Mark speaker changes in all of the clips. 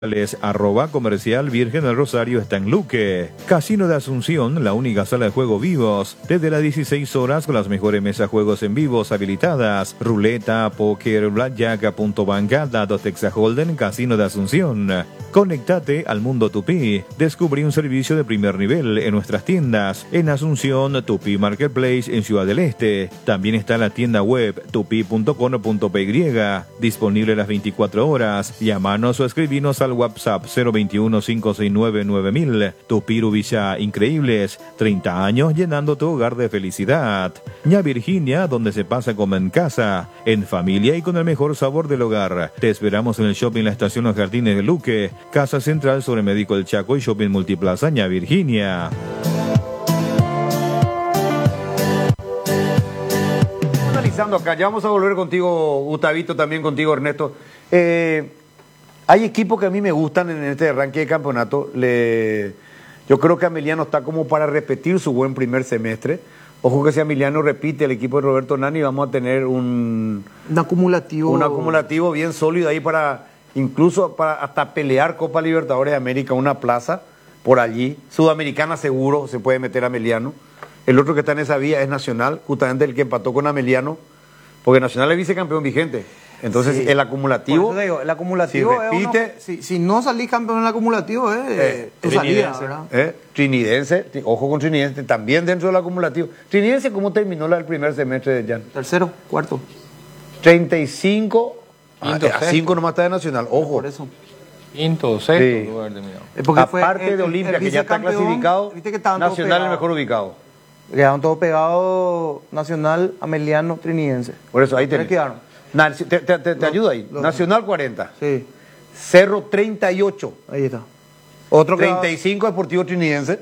Speaker 1: @Comercial Virgen del Rosario está en Luque. Casino de Asunción, la única sala de juego vivos, desde las 16 horas con las mejores mesas juegos en vivos habilitadas, ruleta, póker, blackjack, punto banca, dados Texas Hold'em, Casino de Asunción. Conectate al mundo Tupí. Descubrí un servicio de primer nivel en nuestras tiendas. En Asunción, Tupí Marketplace en Ciudad del Este. También está la tienda web tupi.com.py, disponible las 24 horas. Llámanos o escribinos al WhatsApp 021-569-9000. Tupí Villa Increíbles, 30 años llenando tu hogar de felicidad. Ña Virginia, donde se pasa como en casa, en familia y con el mejor sabor del hogar. Te esperamos en el Shopping La Estación Los Jardines de Luque, Casa Central sobre Médico El Chaco y Shopping Multiplaza Ña Virginia.
Speaker 2: Analizando acá, ya vamos a volver contigo, Gustavito, también contigo, Ernesto. Hay equipos que a mí me gustan en este arranque de campeonato. Yo creo que Ameliano está como para repetir su buen primer semestre. Ojo que si Ameliano repite el equipo de Roberto Nani, vamos a tener un acumulativo bien sólido ahí para incluso para hasta pelear Copa Libertadores de América, una plaza por allí. Sudamericana seguro se puede meter Ameliano. El otro que está en esa vía es Nacional, justamente el que empató con Ameliano, porque Nacional es vicecampeón vigente. Entonces, sí, el acumulativo.
Speaker 3: Por eso digo, el acumulativo
Speaker 2: si repite,
Speaker 3: si no salís campeón en el acumulativo, tu salida, ¿verdad?
Speaker 2: Trinidense, ojo con Trinidense, también dentro del acumulativo. Trinidense, ¿cómo terminó el primer semestre de Jan?
Speaker 3: Tercero, cuarto.
Speaker 2: 35, a 5 nomás está de Nacional, ojo.
Speaker 3: Por eso.
Speaker 4: Quinto, sexto
Speaker 2: sí.
Speaker 4: lugar terminado.
Speaker 2: Aparte de Olimpia, que ya está clasificado, Nacional el mejor ubicado.
Speaker 3: Quedaron todos pegados, Nacional, Ameliano, Trinidense.
Speaker 2: Por eso, ahí tenés.
Speaker 3: Quedaron.
Speaker 2: Te ayudo ahí. Nacional 40.
Speaker 3: Sí.
Speaker 2: Cerro 38.
Speaker 3: Ahí está.
Speaker 2: Otro 35 Deportivo Trinidense.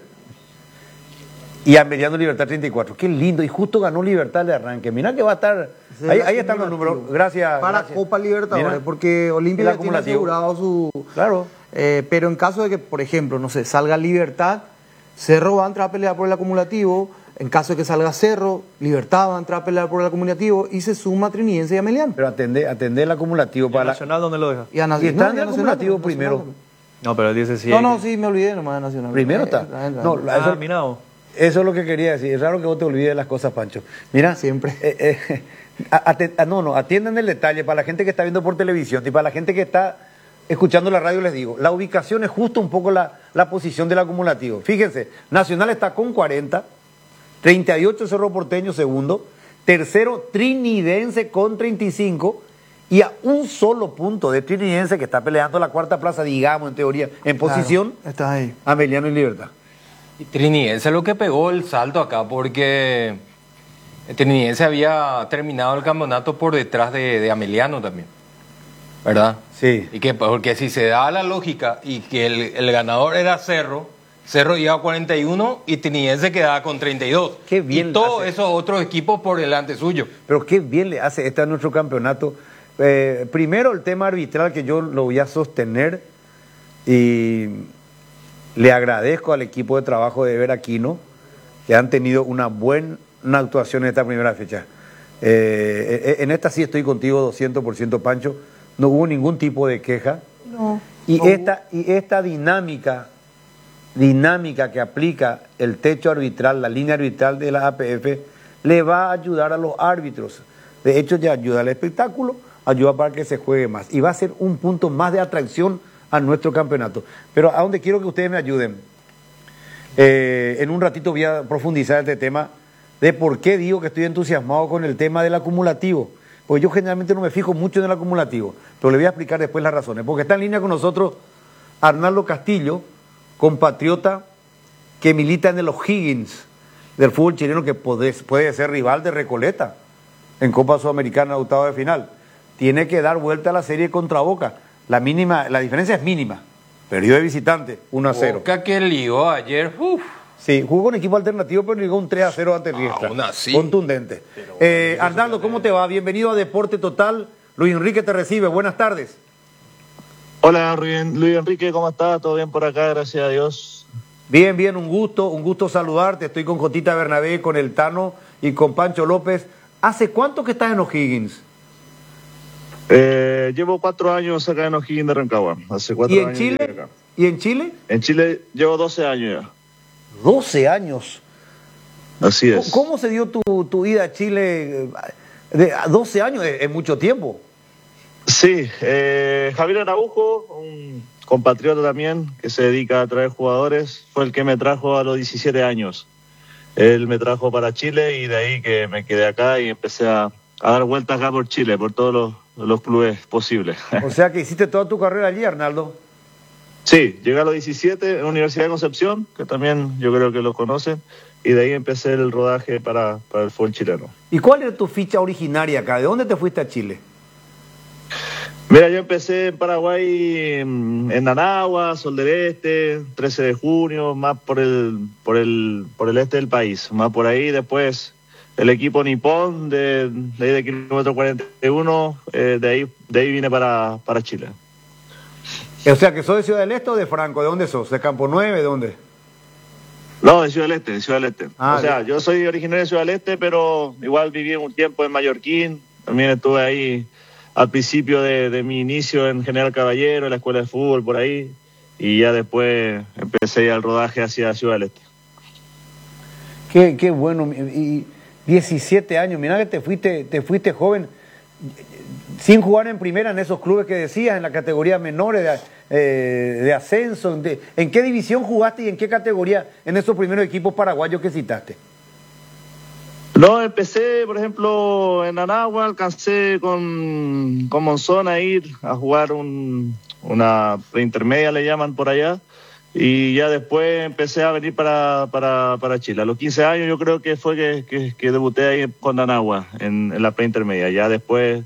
Speaker 2: Y Ameliano Libertad 34. Qué lindo. Y justo ganó Libertad de arranque. Mira que va a estar. Sí, ahí están los números. Gracias.
Speaker 3: Para
Speaker 2: gracias.
Speaker 3: Copa Libertadores. Mira, porque Olimpia ya tiene asegurado su.
Speaker 2: Claro.
Speaker 3: Pero en caso de que, por ejemplo, no sé, salga Libertad, Cerro va a entrar a pelear por el acumulativo. En caso de que salga Cerro, Libertad va a entrar a pelear por el acumulativo y se suma Trinidense y Ameliano.
Speaker 2: Pero atender el acumulativo para
Speaker 4: Nacional, ¿dónde lo deja?
Speaker 2: Y está en el acumulativo primero.
Speaker 4: No, pero dice sí.
Speaker 3: No, sí, me olvidé nomás de Nacional.
Speaker 2: Primero está. No,
Speaker 4: terminado.
Speaker 2: Eso es lo que quería decir. Es raro que vos te olvides de las cosas, Pancho. Mira.
Speaker 3: Siempre.
Speaker 2: Atiendan el detalle para la gente que está viendo por televisión y para la gente que está escuchando la radio, les digo. La ubicación es justo un poco la posición del acumulativo. Fíjense, Nacional está con 40. 38 Cerro Porteño segundo, tercero Trinidense con 35 y a un solo punto de Trinidense que está peleando la cuarta plaza, digamos en teoría, en posición,
Speaker 3: está ahí.
Speaker 2: Ameliano y Libertad.
Speaker 4: Y Trinidense es lo que pegó el salto acá porque Trinidense había terminado el campeonato por detrás de Ameliano también, ¿verdad?
Speaker 2: Sí.
Speaker 4: Y que porque si se da la lógica y que el ganador era Cerro iba a 41 y Trinidense quedaba con 32.
Speaker 2: Qué bien.
Speaker 4: Y todos esos otros equipos por delante suyo.
Speaker 2: Pero qué bien le hace a nuestro campeonato. Primero el tema arbitral, que yo lo voy a sostener y le agradezco al equipo de trabajo de Ver Aquino, que han tenido una buena actuación en esta primera fecha. En esta sí estoy contigo 200%, Pancho. No hubo ningún tipo de queja.
Speaker 3: No.
Speaker 2: Y esta dinámica que aplica el techo arbitral, la línea arbitral de la APF, le va a ayudar a los árbitros. De hecho, ya ayuda al espectáculo, ayuda para que se juegue más. Y va a ser un punto más de atracción a nuestro campeonato. Pero a donde quiero que ustedes me ayuden, en un ratito voy a profundizar este tema de por qué digo que estoy entusiasmado con el tema del acumulativo. Porque yo generalmente no me fijo mucho en el acumulativo, pero le voy a explicar después las razones. Porque está en línea con nosotros Arnaldo Castillo, compatriota que milita en el O'Higgins del fútbol chileno, que puede ser rival de Recoleta en Copa Sudamericana de octavos de final. Tiene que dar vuelta a la serie contra Boca. La diferencia es mínima. Perdió de visitante, 1-0.
Speaker 4: Boca que ligó ayer,
Speaker 2: Sí, jugó con equipo alternativo, pero ligó un 3-0 ante Riestra.
Speaker 4: Aún así.
Speaker 2: Contundente. Arnaldo, ¿cómo te va? Bienvenido a Deporte Total. Luis Enrique te recibe. Buenas tardes.
Speaker 5: Hola, Luis Enrique, ¿cómo estás? ¿Todo bien por acá? Gracias a Dios.
Speaker 2: Bien, un gusto saludarte. Estoy con Jotita Bernabé, con el Tano y con Pancho López. ¿Hace cuánto que estás en O'Higgins?
Speaker 5: Llevo 4 años acá en O'Higgins de Rancagua. Hace 4
Speaker 2: ¿Y en
Speaker 5: años
Speaker 2: Chile?
Speaker 5: llegué acá.
Speaker 2: ¿Y en Chile?
Speaker 5: En Chile llevo 12 años ya.
Speaker 2: 12 años.
Speaker 5: Así es.
Speaker 2: ¿Cómo se dio tu ida a Chile? De 12 años es mucho tiempo.
Speaker 5: Sí, Javier Araujo, un compatriota también que se dedica a traer jugadores, fue el que me trajo a los 17 años. Él me trajo para Chile y de ahí que me quedé acá y empecé a dar vueltas acá por Chile, por todos los clubes posibles.
Speaker 2: O sea que hiciste toda tu carrera allí, Arnaldo.
Speaker 5: Sí, llegué a los 17 en la Universidad de Concepción, que también yo creo que lo conocen, y de ahí empecé el rodaje para el fútbol chileno.
Speaker 2: ¿Y cuál era tu ficha originaria acá? ¿De dónde te fuiste a Chile?
Speaker 5: Mira, yo empecé en Paraguay, en Nanagua, Sol del Este, 13 de junio, más por el este del país, más por ahí. Después el equipo nipón de ahí de kilómetro 41, de ahí vine para Chile.
Speaker 2: O sea que sos de Ciudad del Este o de Franco, ¿de dónde sos? ¿De Campo 9? ¿De dónde?
Speaker 5: No, de Ciudad del Este, de Ciudad del Este.
Speaker 2: Ah,
Speaker 5: o sea,
Speaker 2: bien.
Speaker 5: yo soy originario de Ciudad del Este, pero igual viví un tiempo en Mallorquín, también estuve ahí al principio de mi inicio en General Caballero, en la escuela de fútbol, por ahí, y ya después empecé ya el rodaje hacia Ciudad del Este.
Speaker 2: Qué bueno. Y 17 años, mirá que te fuiste joven, sin jugar en primera en esos clubes que decías, en la categoría menores de ascenso. ¿En qué división jugaste y en qué categoría en esos primeros equipos paraguayos que citaste?
Speaker 5: No, empecé, por ejemplo, en Anagua, alcancé con Monzón a ir a jugar una preintermedia, le llaman por allá, y ya después empecé a venir para Chile. A los 15 años yo creo que fue que debuté ahí con Anagua en la preintermedia. Ya después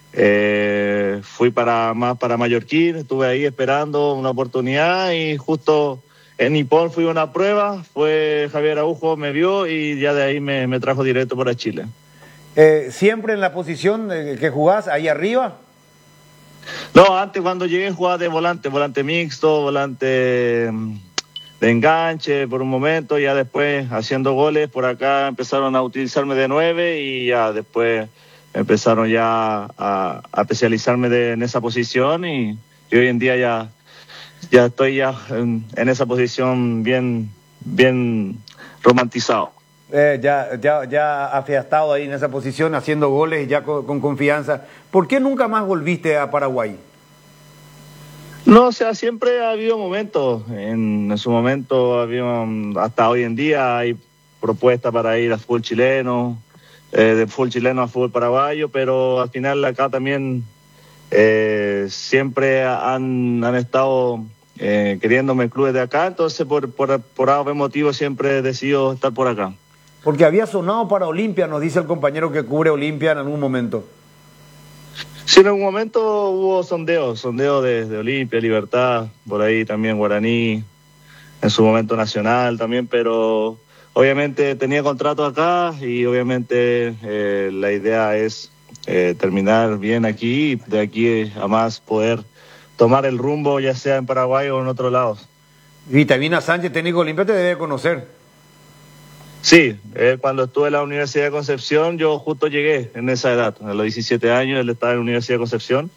Speaker 5: fui más para Mallorquín, estuve ahí esperando una oportunidad y justo en Nippon fui a una prueba, fue Javier Araujo, me vio y ya de ahí me trajo directo para Chile.
Speaker 2: ¿Siempre en la posición que jugás, ahí arriba?
Speaker 5: No, antes cuando llegué jugaba de volante mixto, volante de enganche por un momento, ya después haciendo goles por acá empezaron a utilizarme de 9 y ya después empezaron ya a especializarme en esa posición y hoy en día ya estoy en esa posición bien romantizado.
Speaker 2: Ya afiatado ahí en esa posición, haciendo goles y ya con confianza. ¿Por qué nunca más volviste a Paraguay?
Speaker 5: No, o sea, siempre ha habido momentos. En su momento hasta hoy en día hay propuestas para ir al fútbol chileno, de fútbol chileno a fútbol paraguayo, pero al final acá también siempre han estado queriéndome clubes de acá, entonces por algún motivo siempre he decidido estar por acá.
Speaker 2: Porque había sonado para Olimpia, nos dice el compañero que cubre Olimpia en algún momento.
Speaker 5: Sí, en algún momento hubo sondeos de Olimpia, Libertad, por ahí también Guaraní, en su momento Nacional también, pero obviamente tenía contrato acá y obviamente la idea es terminar bien aquí y de aquí a más poder tomar el rumbo ya sea en Paraguay o en otros lados.
Speaker 2: Vitamina Sánchez, técnico Olimpia, te debe conocer.
Speaker 5: Sí, cuando estuve en la Universidad de Concepción, yo justo llegué en esa edad, a los 17 años, él estaba en la Universidad de Concepción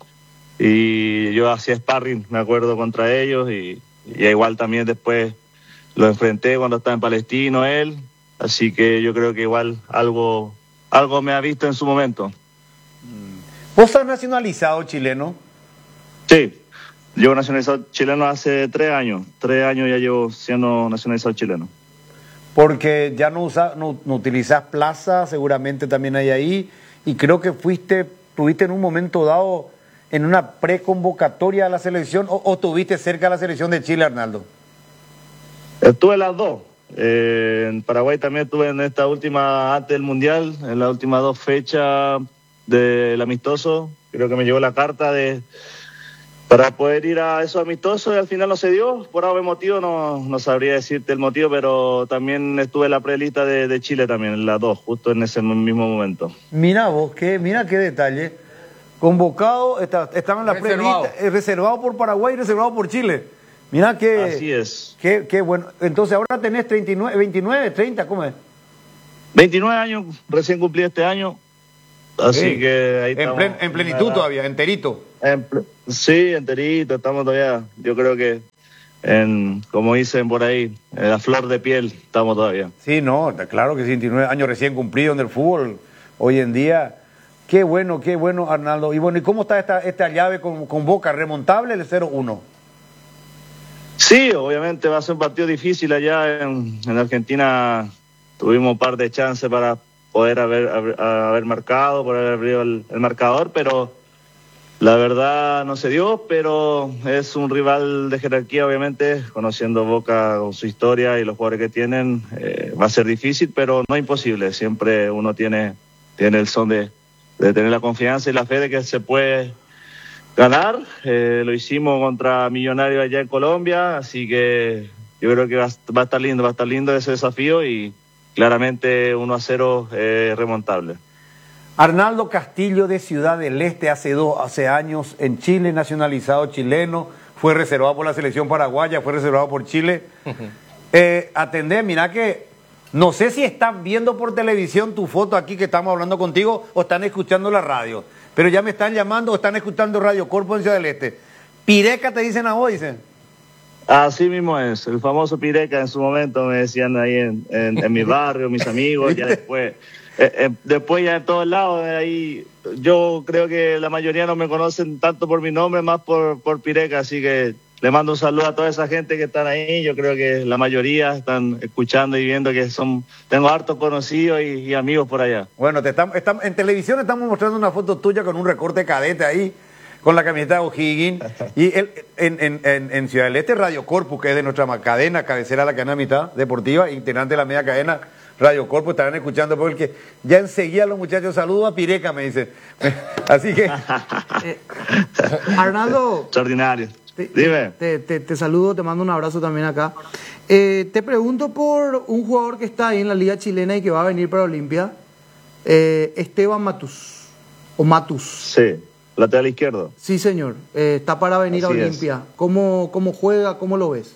Speaker 5: y yo hacía sparring, me acuerdo, contra ellos y igual también después lo enfrenté cuando estaba en Palestino él, así que yo creo que igual algo me ha visto en su momento.
Speaker 2: ¿Vos estás nacionalizado chileno?
Speaker 5: Sí, llevo nacionalizado chileno hace 3 años, 3 años ya llevo siendo nacionalizado chileno.
Speaker 2: Porque ya no utilizás plaza, seguramente también hay ahí, y creo que tuviste en un momento dado en una preconvocatoria a la selección, o estuviste cerca de la selección de Chile, Arnaldo.
Speaker 5: Estuve en las dos. En Paraguay también estuve en esta última, antes del Mundial, en las últimas 2 fechas del amistoso. Creo que me llegó la carta para poder ir a esos amistosos y al final no se dio. Por algún motivo no sabría decirte el motivo, pero también estuve en la prelista de Chile también, en las 2, justo en ese mismo momento.
Speaker 2: Mira vos, mira qué detalle. Convocado, estaba en la prelista, reservado por Paraguay y reservado por Chile. Mira que...
Speaker 5: Así es.
Speaker 2: Qué bueno. Entonces ahora tenés 29, 29, 30, ¿cómo es?
Speaker 5: 29 años, recién cumplí este año. Así que ahí estamos.
Speaker 2: En plenitud todavía, enterito.
Speaker 5: Sí, enterito, estamos todavía. Yo creo que, como dicen por ahí, en la flor de piel estamos todavía.
Speaker 2: Sí, no, está claro que 29 años recién cumplidos en el fútbol. Hoy en día, qué bueno, Arnaldo. Y bueno, ¿y cómo está esta llave con Boca? ¿Remontable el 0-1?
Speaker 5: Sí, obviamente va a ser un partido difícil allá en Argentina. Tuvimos un par de chances para poder haber marcado, poder haber abrido el marcador, pero la verdad no se dio. Pero es un rival de jerarquía, obviamente, conociendo Boca con su historia y los jugadores que tienen, va a ser difícil, pero no imposible. Siempre uno tiene el son de tener la confianza y la fe de que se puede ganar. Lo hicimos contra Millonarios allá en Colombia, así que yo creo que va a estar lindo ese desafío y claramente 1-0 remontable.
Speaker 2: Arnaldo Castillo de Ciudad del Este, hace años en Chile, nacionalizado chileno, fue reservado por la selección paraguaya, fue reservado por Chile. Atendé, mira que no sé si están viendo por televisión tu foto aquí que estamos hablando contigo o están escuchando la radio, pero ya me están llamando o están escuchando Radio Corpo en Ciudad del Este. Pireca te dicen a vos, dicen.
Speaker 5: Así mismo es, el famoso Pireca en su momento me decían ahí en mi barrio, mis amigos, ya después ya en todos lados, ahí yo creo que la mayoría no me conocen tanto por mi nombre, más por Pireca, así que le mando un saludo a toda esa gente que están ahí. Yo creo que la mayoría están escuchando y viendo que tengo hartos conocidos y amigos por allá.
Speaker 2: Bueno, en televisión estamos mostrando una foto tuya con un recorte cadete ahí, con la camiseta de O'Higgins, y en Ciudad del Este, Radio Corpus, que es de nuestra cadena, cabecera de la cadena mitad deportiva, integrante de la media cadena, Radio Corpus, estarán escuchando porque ya enseguida los muchachos, saludos a Pireca, me dicen. Así que...
Speaker 3: Arnaldo...
Speaker 5: Extraordinario. Dime.
Speaker 3: Te saludo, te mando un abrazo también acá. Te pregunto por un jugador que está ahí en la Liga Chilena y que va a venir para Olimpia, Esteban Matus, o Matus.
Speaker 5: Sí. Lateral izquierdo.
Speaker 3: Sí, señor. Está para venir
Speaker 5: Así
Speaker 3: a Olimpia. ¿Cómo juega? ¿Cómo lo ves?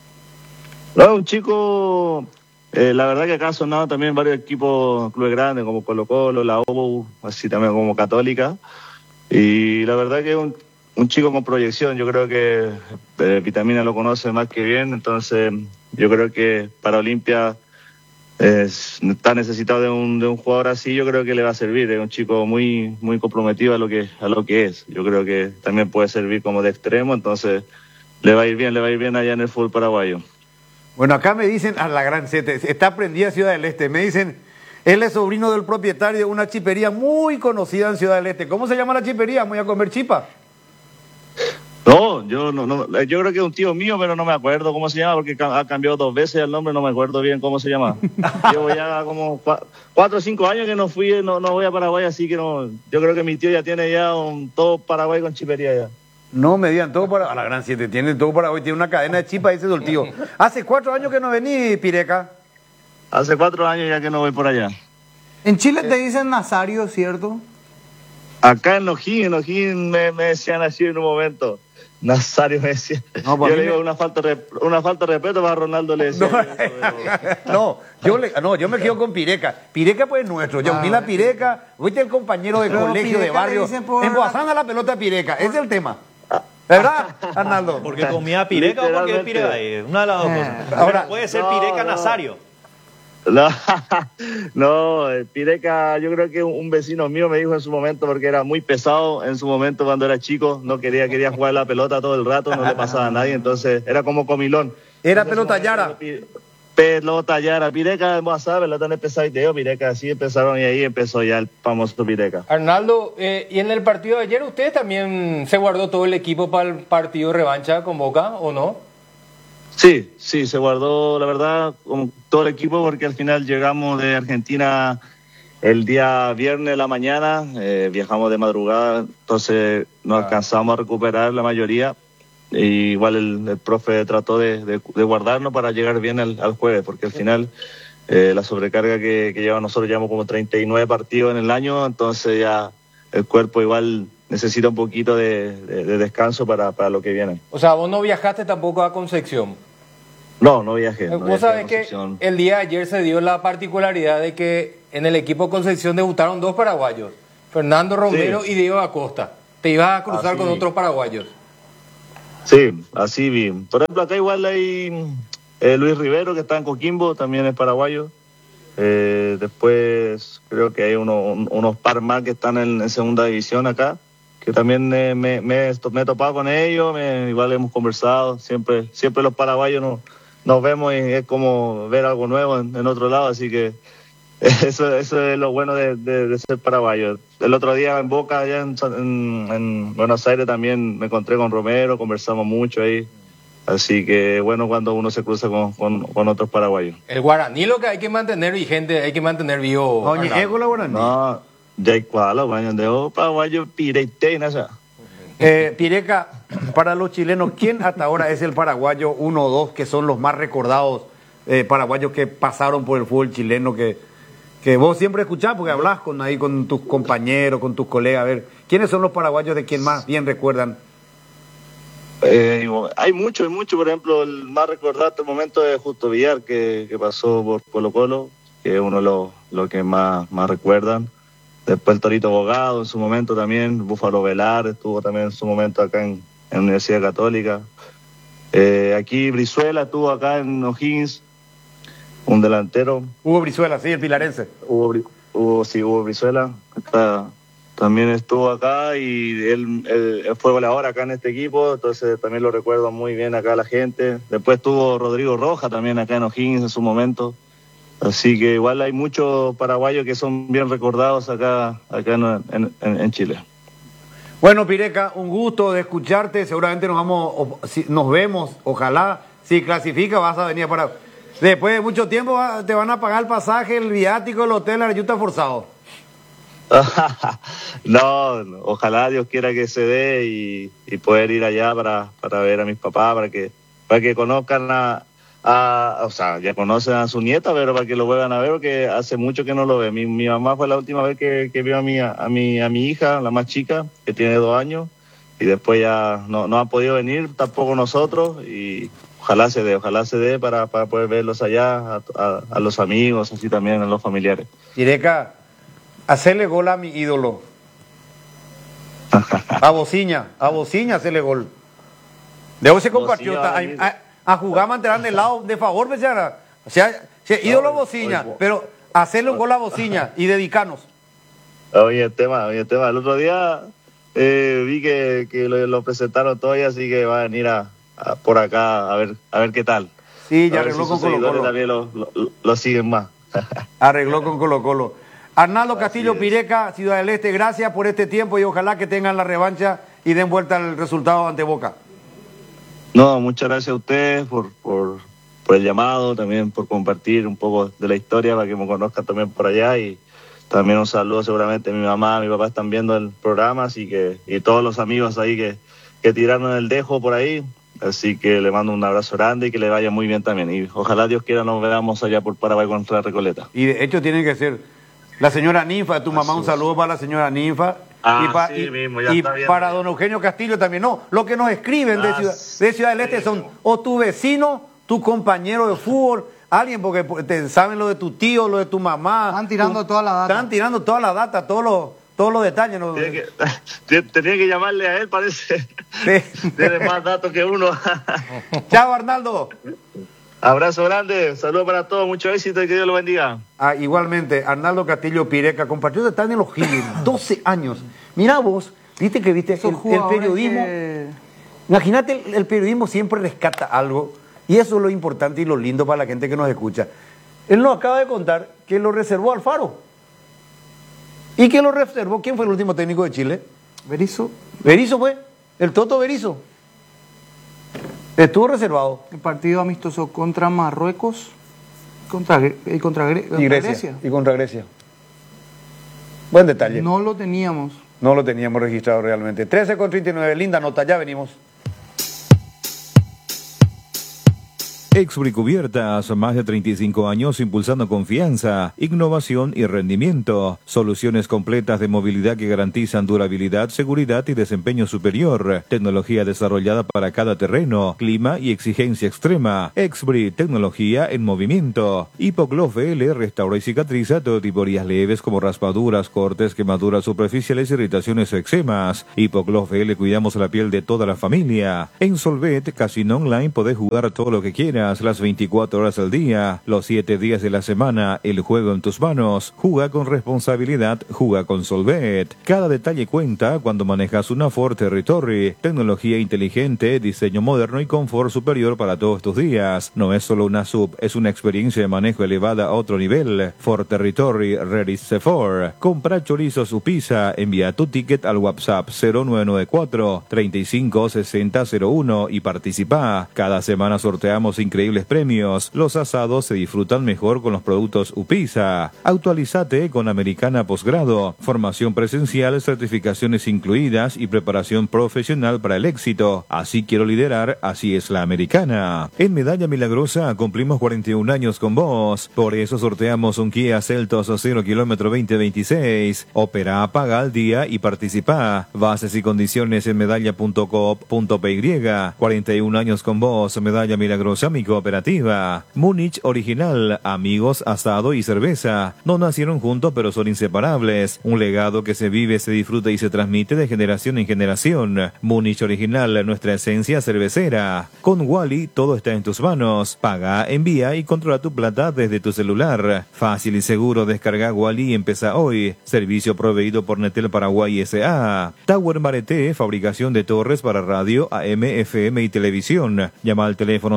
Speaker 5: No, un chico, la verdad que acá han sonado también varios equipos, clubes grandes como Colo-Colo, la OBU, así también como Católica. Y la verdad que es un chico con proyección. Yo creo que Vitamina lo conoce más que bien. Entonces, yo creo que para Olimpia está necesitado de un jugador así. Yo creo que le va a servir. Es un chico muy comprometido a lo que es. Yo creo que también puede servir como de extremo. Entonces, le va a ir bien allá en el fútbol paraguayo.
Speaker 2: Bueno, acá me dicen, a la gran sete, está prendida Ciudad del Este, me dicen, él es sobrino del propietario de una chipería muy conocida en Ciudad del Este. ¿Cómo se llama la chipería? ¿Voy a comer chipa?
Speaker 5: No, yo creo que es un tío mío, pero no me acuerdo cómo se llama, porque ha cambiado 2 veces el nombre, no me acuerdo bien cómo se llama. Llevo ya como 4 o 5 años que no voy a Paraguay, así que no, yo creo que mi tío ya tiene ya todo Paraguay con chipería ya.
Speaker 2: No me digan todo para... A la gran siete, tiene todo Paraguay, tiene una cadena de chipa, ese es el tío. ¿Hace 4 años que no vení, Pireca?
Speaker 5: Hace 4 años ya que no voy por allá.
Speaker 3: En Chile te dicen Nazario, ¿cierto?
Speaker 5: Acá en O'Higgins me decían así en un momento. Nazario me decía. No, yo le digo una falta de respeto para Ronaldo, le decía.
Speaker 2: Yo me quedo con Pireca. Pireca pues es nuestro. Yaumila Pireca, viste el compañero de colegio, de barrio. En Guasana la pelota Pireca, ese es el tema. ¿Verdad, Arnaldo?
Speaker 6: ¿Porque comía Pireca o porque es Pireca? Una de las dos cosas. Ahora, puede ser Pireca Nazario.
Speaker 5: No, Pireca, yo creo que un vecino mío me dijo en su momento, porque era muy pesado en su momento cuando era chico, no quería jugar la pelota todo el rato, no le pasaba a nadie, entonces era como comilón.
Speaker 2: Era pelota yara.
Speaker 5: Pelota yara, Pireca, vos sabes, pelota en el pesaditeo, Pireca, así empezaron y ahí empezó ya el famoso Pireca.
Speaker 4: Arnaldo, y en el partido de ayer, ¿usted también se guardó todo el equipo para el partido revancha con Boca o no?
Speaker 5: Sí, se guardó, la verdad, con todo el equipo, porque al final llegamos de Argentina el día viernes de la mañana, viajamos de madrugada, entonces no alcanzamos a recuperar la mayoría. Y igual el profe trató de guardarnos para llegar bien al jueves, porque al final la sobrecarga que lleva nosotros, llevamos como 39 partidos en el año, entonces ya el cuerpo igual necesita un poquito de descanso para lo que viene.
Speaker 4: O sea, vos no viajaste tampoco a Concepción.
Speaker 5: No viajé.
Speaker 4: Vos sabés que el día de ayer se dio la particularidad de que en el equipo Concepción debutaron 2 paraguayos. Fernando Romero y Diego Acosta. Te ibas a cruzar con otros paraguayos.
Speaker 5: Sí, así vi. Por ejemplo, acá igual hay Luis Rivero, que está en Coquimbo, también es paraguayo. Después creo que hay unos par más que están en segunda división acá, que también me he topado con ellos, igual hemos conversado. Siempre los paraguayos nos vemos y es como ver algo nuevo en otro lado, así que eso es lo bueno de ser paraguayo. El otro día en Boca, allá en Buenos Aires, también me encontré con Romero, conversamos mucho ahí. Así que bueno cuando uno se cruza con otros paraguayos.
Speaker 4: El guaraní lo que hay que mantener vigente, hay que mantener vivo.
Speaker 2: Oye, ¿es con la guaraní?
Speaker 5: No, ya hay cualo, baño de paraguayo, pireite, nasa.
Speaker 2: Pireca, para los chilenos, ¿quién hasta ahora es el paraguayo 1 o 2 que son los más recordados paraguayos que pasaron por el fútbol chileno que vos siempre escuchás porque hablas con tus compañeros, con tus colegas? A ver, ¿quiénes son los paraguayos de quien más bien recuerdan?
Speaker 5: Hay mucho, por ejemplo, el más recordado hasta el momento es Justo Villar, que pasó por Colo Colo, que es uno de los que más recuerdan. Después el Torito Bogado en su momento también, Búfalo Velar estuvo también en su momento acá en la Universidad Católica. Aquí Brizuela estuvo acá en O'Higgins, un delantero.
Speaker 2: Hugo Brizuela, sí, el pilarense.
Speaker 5: Hugo Brizuela también estuvo acá y él fue goleador acá en este equipo, entonces también lo recuerdo muy bien acá la gente. Después estuvo Rodrigo Roja también acá en O'Higgins en su momento. Así que igual hay muchos paraguayos que son bien recordados acá en Chile.
Speaker 2: Bueno, Pireca, un gusto de escucharte. Seguramente nos vemos, ojalá, si clasifica vas a venir para... Después de mucho tiempo te van a pagar el pasaje, el viático, el hotel, la ayuda forzado.
Speaker 5: No, ojalá Dios quiera que se dé y poder ir allá para ver a mis papás, para que conozcan o sea, ya conocen a su nieta, pero para que lo vuelvan a ver, porque hace mucho que no lo ve. Mi mamá fue la última vez que vio a mi hija, la más chica, que tiene 2 años, y después ya no ha podido venir, tampoco nosotros, y ojalá se dé para poder verlos allá, a los amigos, así también a los familiares.
Speaker 2: Pireca, hacerle gol a mi ídolo. A Bociña, hacerle gol. De hoy se compartió a jugar, mantener del lado de favor, Bechara. O sea, ídolo Bociña, pero hacerle un gol a Bociña y dedicarnos.
Speaker 5: Oye, el tema. El otro día vi que lo presentaron todavía, así que va a venir por acá a ver qué tal.
Speaker 2: Sí, ya arregló con Colo Colo.
Speaker 5: También lo siguen más.
Speaker 2: Arregló con Colo Colo. Arnaldo Castillo Pireca, Ciudad del Este, gracias por este tiempo y ojalá que tengan la revancha y den vuelta al resultado ante Boca.
Speaker 5: No, muchas gracias a ustedes por el llamado, también por compartir un poco de la historia para que me conozcan también por allá, y también un saludo seguramente a mi mamá, mi papá están viendo el programa, así que, y todos los amigos ahí que tiraron el dejo por ahí, así que le mando un abrazo grande y que le vaya muy bien también, y ojalá Dios quiera nos veamos allá por Paraguay contra Recoleta.
Speaker 2: Y de hecho tiene que ser la señora Ninfa, tu mamá, un saludo para la señora Ninfa. Y para don Eugenio Castillo también. No, lo que nos escriben de Ciudad del Este son o tu vecino, tu compañero de fútbol, alguien, porque saben lo de tu tío, lo de tu mamá.
Speaker 3: Están tirando toda la data.
Speaker 2: Están tirando toda la data, todos los detalles. ¿No?
Speaker 5: Tenía que llamarle a él, parece.
Speaker 2: Sí.
Speaker 5: Tiene más datos que uno.
Speaker 2: Chao, Arnaldo.
Speaker 5: Abrazo grande, saludos para todos, mucho éxito y que Dios lo bendiga.
Speaker 2: Igualmente, Arnaldo Castillo Pireca, compatriota, están en los Higgins, 12 años. Mirá vos, viste el periodismo. Imagínate, el periodismo siempre rescata algo, y eso es lo importante y lo lindo para la gente que nos escucha. Él nos acaba de contar que lo reservó Alfaro. ¿Y quién lo reservó? ¿Quién fue el último técnico de Chile?
Speaker 3: Berizzo.
Speaker 2: Berizzo fue, el Toto Berizzo. Estuvo reservado.
Speaker 3: El partido amistoso contra Marruecos contra Grecia.
Speaker 2: Y contra Grecia. Buen detalle.
Speaker 3: No lo teníamos.
Speaker 2: No lo teníamos registrado realmente. 13:39, linda nota, ya venimos.
Speaker 1: Exbri Cubiertas, más de 35 años impulsando confianza, innovación y rendimiento. Soluciones completas de movilidad que garantizan durabilidad, seguridad y desempeño superior. Tecnología desarrollada para cada terreno, clima y exigencia extrema. Exbri, tecnología en movimiento. Hipogloss VL restaura y cicatriza todo tipo de heridas leves como raspaduras, cortes, quemaduras superficiales, irritaciones o eczemas. Hipogloss VL cuidamos la piel de toda la familia. En Solvet, Casino Online podés jugar todo lo que quieras, las 24 horas al día, los 7 días de la semana, el juego en tus manos. Juega con responsabilidad, juega con Solvet. Cada detalle cuenta cuando manejas una Ford Territory. Tecnología inteligente, diseño moderno y confort superior para todos tus días. No es solo una sub, es una experiencia de manejo elevada a otro nivel. Ford Territory, Ready Ford. Compra chorizos Upisa, envía tu ticket al WhatsApp 0994 356001 y participa. Cada semana sorteamos increíbles premios. Los asados se disfrutan mejor con los productos Upisa. Actualizate con Americana Posgrado. Formación presencial, certificaciones incluidas y preparación profesional para el éxito. Así quiero liderar, así es la Americana. En Medalla Milagrosa cumplimos 41 años con vos. Por eso sorteamos un Kia Seltos 0 kilómetro 2026. Opera, paga al día y participa. Bases y condiciones en medalla.coop.py. 41 años con vos, Medalla Milagrosa, mi cooperativa. Múnich Original, amigos, asado y cerveza. No nacieron juntos pero son inseparables. Un legado que se vive, se disfruta y se transmite de generación en generación. Múnich Original, nuestra esencia cervecera. Con Wally todo está en tus manos. Paga, envía y controla tu plata desde tu celular. Fácil y seguro, descarga Wally y empieza hoy. Servicio proveído por Netel Paraguay S.A. Tower Marete, fabricación de torres para radio, AM, FM y televisión. Llama al teléfono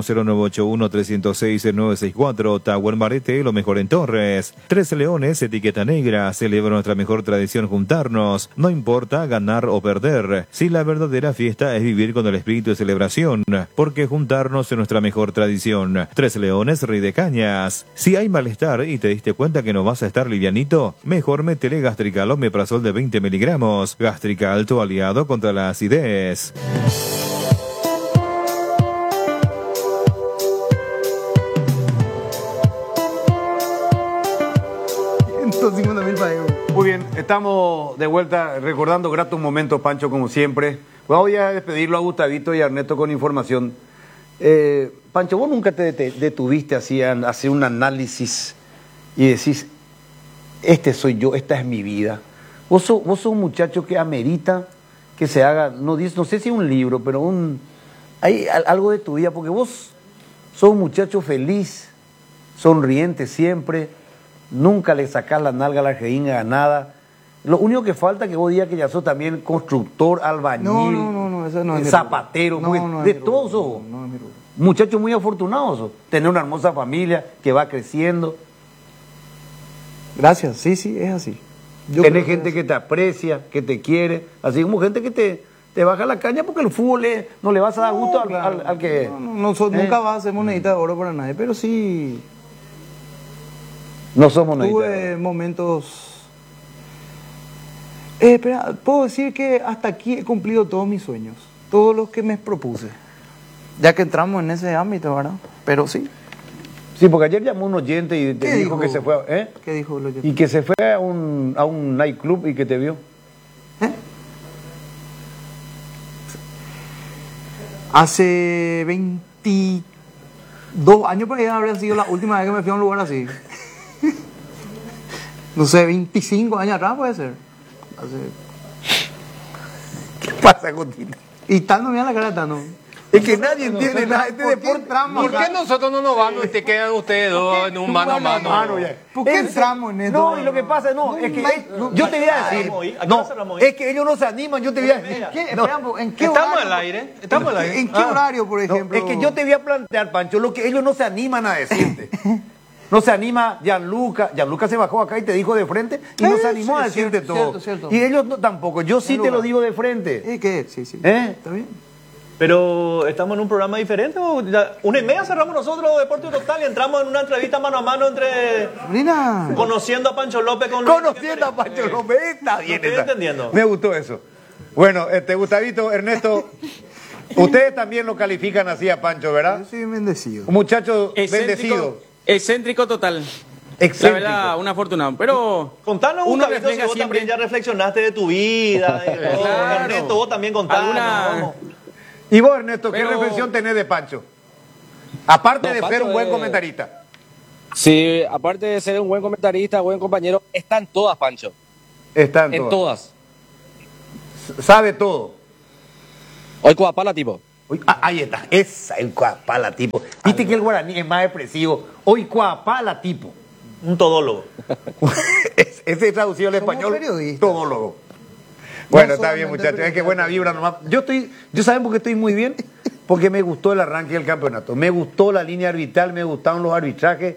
Speaker 1: 0981-306-964. Tower Marete, lo mejor en torres. 13 Leones, etiqueta negra. Celebra nuestra mejor tradición juntarnos. No importa ganar o perder. Si la verdadera fiesta es vivir con el espíritu de celebración. Porque juntarnos es nuestra mejor tradición. 13 Leones, Rey de Cañas. Si hay malestar y te diste cuenta que no vas a estar livianito, mejor métele Gastrical Omeprazol de 20 miligramos. Gastrical, tu aliado contra la acidez.
Speaker 3: 150.000 para ellos.
Speaker 2: Muy bien, estamos de vuelta recordando gratos momentos, Pancho, como siempre. Voy a despedirlo a Gustavito y a Ernesto con información. Pancho, ¿vos nunca te detuviste así a hacer un análisis y decís, este soy yo, esta es mi vida? Vos sos un muchacho que amerita que se haga, no sé si un libro, pero hay algo de tu vida, porque vos sos un muchacho feliz, sonriente siempre, nunca le sacás la nalga a la jeringa a nada. Lo único que falta es que vos digas que ya sos también constructor, albañil,
Speaker 3: no, eso no es
Speaker 2: zapatero, de todo sos. Muchacho muy afortunado sos, tener una hermosa familia que va creciendo.
Speaker 3: Gracias, sí, es así.
Speaker 2: Tenés gente que te aprecia, que te quiere, así como gente que te baja la caña porque el fútbol no le vas a dar gusto al que...
Speaker 3: Nunca vas a hacer monedita de oro para nadie, pero sí...
Speaker 2: No somos monedita de oro.
Speaker 3: Tuve momentos... espera, puedo decir que hasta aquí he cumplido todos mis sueños, todos los que me propuse, ya que entramos en ese ámbito, ¿verdad? Pero sí.
Speaker 2: Sí, porque ayer llamó un oyente y te dijo que se fue...
Speaker 3: ¿Qué dijo el oyente?
Speaker 2: Y que se fue a un nightclub y que te vio.
Speaker 3: Hace 22 años por ahí habría sido la última vez que me fui a un lugar así. No sé, 25 años atrás puede ser.
Speaker 2: ¿Qué pasa contigo?
Speaker 3: Y Tano, mira la cara de Tano.
Speaker 2: Es que nadie entiende nada. Este deporte.
Speaker 4: ¿Por qué nosotros no nos vamos y te quedan ustedes dos en un mano a mano?
Speaker 3: ¿Por qué entramos en esto?
Speaker 2: No, y lo que pasa es yo te voy a decir. Es que ellos no se animan, yo te voy a decir.
Speaker 3: ¿En qué
Speaker 6: Estamos
Speaker 3: horario?
Speaker 6: al aire. Estamos al aire.
Speaker 3: ¿En qué horario, por ejemplo?
Speaker 2: Es que yo te voy a plantear, Pancho, lo que ellos no se animan a decirte. No se anima Gianluca. Gianluca se bajó acá y te dijo de frente y no se animó a decirte todo.
Speaker 3: Cierto.
Speaker 2: Y ellos tampoco. Yo sí te lo digo de frente.
Speaker 3: ¿Qué? Sí. Está bien.
Speaker 6: Pero estamos en un programa diferente. Una y media cerramos nosotros Deporte Total y entramos en una entrevista mano a mano entre...
Speaker 3: Mira.
Speaker 6: Conociendo a Pancho López con...
Speaker 2: Conociendo a Pancho López. Está bien.
Speaker 6: Estoy entendiendo.
Speaker 2: Me gustó eso. Bueno, Gustavito, Ernesto... Ustedes también lo califican así a Pancho, ¿verdad?
Speaker 3: Yo soy bendecido.
Speaker 2: Un muchacho bendecido.
Speaker 7: Excéntrico total.
Speaker 2: Excéntrico.
Speaker 7: La verdad, un afortunado. Pero
Speaker 6: Contanos,
Speaker 7: uno
Speaker 6: Gustavito, si
Speaker 7: refleja
Speaker 6: vos
Speaker 7: siempre.
Speaker 6: también ya reflexionaste de tu vida, de todo.
Speaker 7: Claro.
Speaker 6: Ernesto, vos también contanos.
Speaker 7: Alguna-
Speaker 2: Y vos, Ernesto, ¿qué
Speaker 7: Pero-
Speaker 2: reflexión tenés de Pancho? Aparte
Speaker 8: No,
Speaker 2: de ser
Speaker 8: Pancho
Speaker 2: un buen
Speaker 8: es-
Speaker 2: comentarista.
Speaker 8: Sí, aparte de ser un buen comentarista, buen compañero, están todas, Pancho.
Speaker 2: Está
Speaker 8: En todas.
Speaker 2: Sabe todo.
Speaker 8: Hoy Coapala, tipo.
Speaker 2: Uy, ahí está. Esa, el Coapala tipo. Viste que el guaraní es más expresivo. Hoy Coapala tipo.
Speaker 6: Un todólogo.
Speaker 2: Ese es traducido al
Speaker 3: Somos
Speaker 2: español.
Speaker 3: periodistas.
Speaker 2: Todólogo. Bueno,
Speaker 3: No
Speaker 2: está bien,
Speaker 3: solamente
Speaker 2: muchachos. Es que
Speaker 3: periodistas.
Speaker 2: buena vibra nomás. Yo saben por qué estoy muy bien. Porque me gustó el arranque del campeonato. Me gustó la línea arbitral, me gustaron los arbitrajes.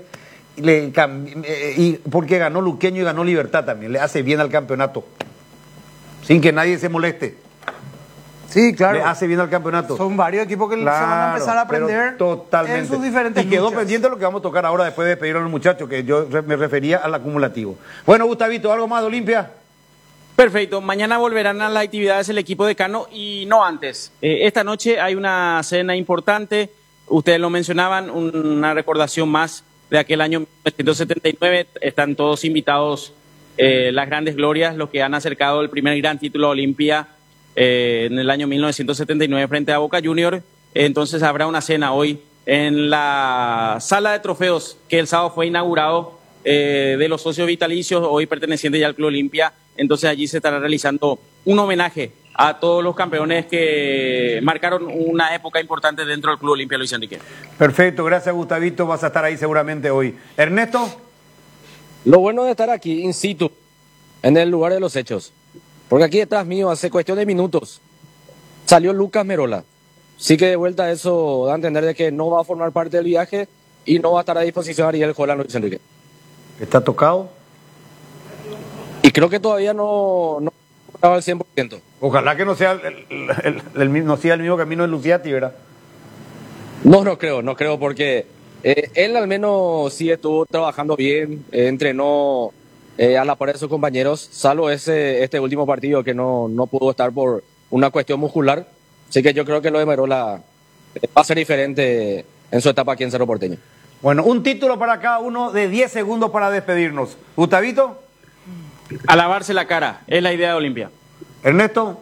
Speaker 2: Y porque ganó Luqueño y ganó Libertad también. Le hace bien al campeonato. Sin que nadie se moleste.
Speaker 3: Sí, claro.
Speaker 2: Le hace bien al campeonato.
Speaker 3: Son varios equipos que se van a empezar a
Speaker 2: pero
Speaker 3: aprender
Speaker 2: totalmente.
Speaker 3: en sus diferentes
Speaker 2: Y quedó
Speaker 3: luchas.
Speaker 2: pendiente lo que vamos a tocar ahora después de despedir a los muchachos, que yo me refería al acumulativo. Bueno, Gustavito, ¿algo más de Olimpia?
Speaker 7: Perfecto, mañana volverán a las actividades el equipo de Cano y no antes. Esta noche hay una cena importante, ustedes lo mencionaban, una recordación más de aquel año 1979. Están todos invitados, las grandes glorias, los que han acercado el primer gran título a Olimpia en el año 1979 frente a Boca Junior. Entonces habrá una cena hoy en la sala de trofeos que el sábado fue inaugurado de los socios vitalicios, hoy pertenecientes ya al Club Olimpia. Entonces allí se estará realizando un homenaje a todos los campeones que marcaron una época importante dentro del Club Olimpia Luis Enrique.
Speaker 2: Perfecto, gracias Gustavito, vas a estar ahí seguramente hoy. Ernesto,
Speaker 8: Lo bueno de estar aquí, in situ, en el lugar de los hechos. Porque aquí detrás mío, hace cuestión de minutos, salió Lucas Merola. Sí que de vuelta eso da a entender de que no va a formar parte del viaje y no va a estar a disposición Ariel Holland Luis Enrique.
Speaker 2: ¿está tocado?
Speaker 8: Y creo que todavía no estaba al 100%.
Speaker 2: Ojalá que no sea no siga el mismo camino de Luciati, ¿verdad?
Speaker 8: No creo, porque él al menos sí estuvo trabajando bien, entrenó a la par de sus compañeros, salvo este último partido que no pudo estar por una cuestión muscular. Así que yo creo que lo de Merola va a ser diferente en su etapa aquí en Cerro Porteño.
Speaker 2: Bueno, un título para cada uno de 10 segundos para despedirnos. Gustavito,
Speaker 7: A lavarse la cara, es la idea de Olimpia.
Speaker 2: Ernesto,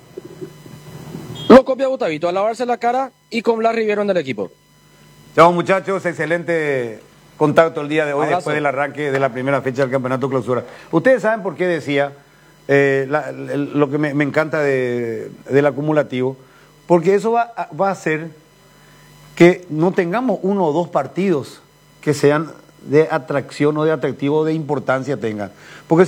Speaker 8: Lo copia Gustavito, a lavarse la cara y con Blas Rivero en el equipo.
Speaker 2: chao muchachos, excelente contacto el día de hoy
Speaker 8: Abrazo.
Speaker 2: después del arranque de la primera fecha del campeonato clausura. Ustedes saben por qué decía lo que me encanta del acumulativo, porque eso va a hacer que no tengamos uno o dos partidos que sean de atracción o de atractivo o de importancia tengan. Porque